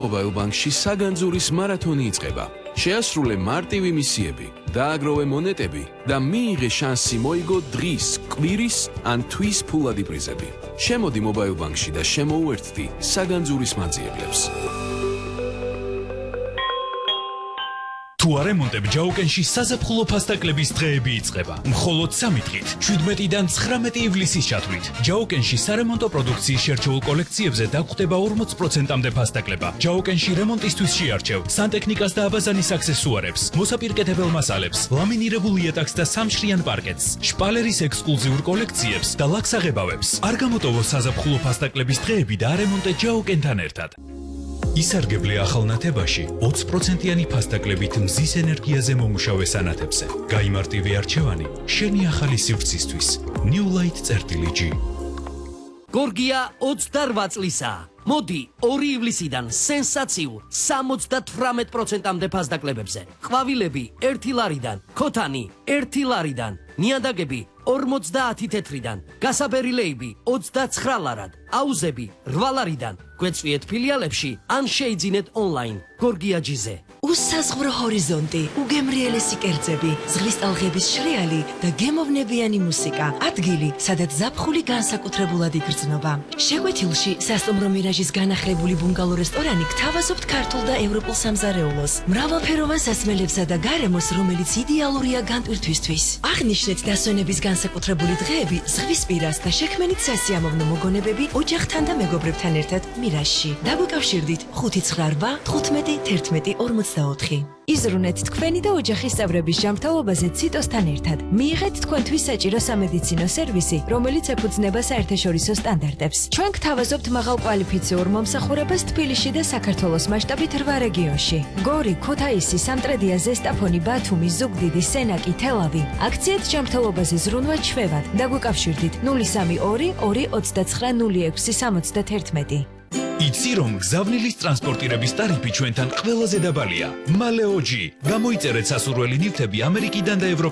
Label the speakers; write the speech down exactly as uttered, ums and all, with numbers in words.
Speaker 1: Mobile Bank-ში საგანძურის მარათონი იწყება. შეასრულე მარტივი მისიები, დააგროვე მონეტები და მიიღე შანსი მოიგო დღის, კვირის ან თვის ფულადი პრიზები. შემოდი Mobile Bank-ში და შემოუერთდი საგანძურის მაძიებლებს.
Speaker 2: თუ არემონტებ ჯაუკენში საზაფხულო ფასტაკლების დღეები იწყება. მხოლოდ სამი დღით, შვიდმეტიდან ცხრამეტი ივლისის ჩათვლით. ჯაუკენში სარემონტო პროდუქციის შერჩეულ კოლექციებზე დაგხვდება ორმოც პროცენტამდე ფასტაკლება. ჯაუკენში რემონტისთვის შეარჩევ სანტექნიკას და აბაზანის აქსესუარებს, მოსაპირკეთებელ მასალებს, ლამინირებულ იატაკს და სამშრიან პარკეტს, შპალერის ექსკლუზიურ კოლექციებს და ლაქსაღებავებს. არ გამოტოვო საზაფხულო ფასტაკლების დღეები და არემონტე ჯაუკენთან ერთად. ისარგებლე ახალნათებაში ოცი პროცენტიანი ფასტაკლებით მზის ენერგიაზე მომუშავე სანათებზე. გაიმარტივე არჩევანი შენი ახალი სივრცისთვის. New Light წერტილი G.
Speaker 3: გორგია ოცდარვა წლისაა. მოდი ორი ივლისიდან სენსაციურ სამოცდათვრამეტ პროცენტამდე ფასტაკლებებზე. ყვავილები ერთი ლარიდან, ქოთანი ერთი ლარიდან, ნიადაგები ორმოცდაათი თეთრიდან, გასაბერილეები ოცდაცხრა ლარად, აუზები რვა ლარიდან. გვეწვიეთ ფილიალებში ან შეიძინეთ ონლაინ. გორგია ჯიზე.
Speaker 4: უსაზღვრო ჰორიზონტი, უგემრიელესი კერძები, ზღვის ტალღების შრიალი და გემოვნებიანი მუსიკა. ადგილი, სადაც ზაფხული განსაკუთრებულად იგრძნობა. შეგვეთილში სასტუმრო მირაჟის განახლებული ბუნგალო რესტორანი გთავაზობთ ქართულ და ევროპულ სამზარეულოს, მრავალფეროვან სასმელებსა და გარემოს, რომელიც იდეალურია განტვირთვისთვის. აღნიშნეთ დასვენების განსაკუთრებული დღეები ზღვის პირას და შექმენით სასიამოვნო მოგონებები ოჯახთან და მეგობრებთან ერთად მირაჟში. დაგვიკავშირდით ხუთი ცხრა რვა თხუთმეტი თერთმეტი ორმოცდაოთხი. იზრუნეთ თქვენი და ოჯახის წევრების ჯანმრთელობაზე ციტოსთან ერთად. მიიღეთ თქვენთვის საჭირო სამედიცინო სერვისი, რომელიც ეფუძნება საერთაშორისო სტანდარტებს. ჩვენ გთავაზობთ მაღალკვალიფიციურ მომსახურებას თბილისში და საქართველოს მასშტაბით რვა რეგიონში. გორი, ქუთაისი, სამტრედია, ზესტაფონი, ბათუმი, ზუგდიდი, სენაკი, თელავი. აქციეთ ჯანმრთელობაზე ზრუნვა ჩვევად. დაგვიკავშირდით ნული სამი ორი ორი ოცდაცხრა ნული ექვსი სამოცდათერთმეტი.
Speaker 2: იცი რომ გზავნილის ტრანსპორტირების ტარიფი ჩვენთან ყველაზე დაბალია. მალეო G. გამოიწერეთ სასურველი ნივთები ამერიკიდან და ევროპიდან.